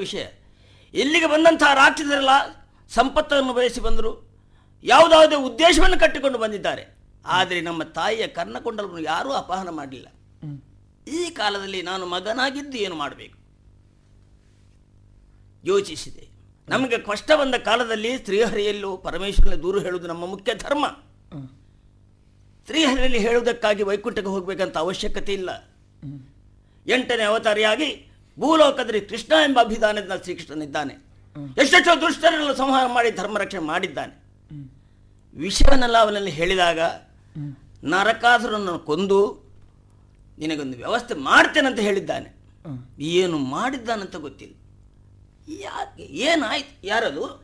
ವಿಷಯ. ಇಲ್ಲಿಗೆ ಬಂದಂತಹ ರಾಕ್ಷಸರೆಲ್ಲ ಸಂಪತ್ತನ್ನು ಬಯಸಿ ಬಂದರು, ಯಾವುದಾವುದೇ ಉದ್ದೇಶವನ್ನು ಕಟ್ಟಿಕೊಂಡು ಬಂದಿದ್ದಾರೆ. ಆದರೆ ನಮ್ಮ ತಾಯಿಯ ಕರ್ಣಕೊಂಡಲನ್ನು ಯಾರೂ ಅಪಹರಣ ಮಾಡಲಿಲ್ಲ. ಈ ಕಾಲದಲ್ಲಿ ನಾನು ಮಗನಾಗಿದ್ದು ಏನು ಮಾಡಬೇಕು ಯೋಚಿಸಿದೆ. ನಮಗೆ ಕಷ್ಟ ಬಂದ ಕಾಲದಲ್ಲಿ ಶ್ರೀಹರಿಯಲ್ಲೂ ಪರಮೇಶ್ವರನ ದೂರು ಹೇಳುವುದು ನಮ್ಮ ಮುಖ್ಯ ಧರ್ಮ. ಶ್ರೀಹರಿಯಲ್ಲಿ ಹೇಳುವುದಕ್ಕಾಗಿ ವೈಕುಂಠಕ್ಕೆ ಹೋಗಬೇಕಂತ ಅವಶ್ಯಕತೆ ಇಲ್ಲ. 8ನೇ ಅವತಾರಿಯಾಗಿ ಭೂಲೋಕದಲ್ಲಿ ಕೃಷ್ಣ ಎಂಬ ಅಭಿಧಾನದಿಂದ ಶ್ರೀಕೃಷ್ಣನಿದ್ದಾನೆ. ಎಷ್ಟೆಷ್ಟೋ ದುಷ್ಟರನ್ನು ಸಂಹಾರ ಮಾಡಿ ಧರ್ಮ ರಕ್ಷಣೆ ಮಾಡಿದ್ದಾನೆ. ವಿಷಯವನ್ನೆಲ್ಲ ಅವನಲ್ಲಿ ಹೇಳಿದಾಗ ನರಕಾಸುರನನ್ನು ಕೊಂದು ನಿನಗೊಂದು ವ್ಯವಸ್ಥೆ ಮಾಡ್ತೇನಂತ ಹೇಳಿದ್ದಾನೆ. ಏನು ಮಾಡಿದ್ದಾನಂತ ಗೊತ್ತಿಲ್ಲ. ಯಾಕೆ ಏನಾಯ್ತು? ಯಾರದು?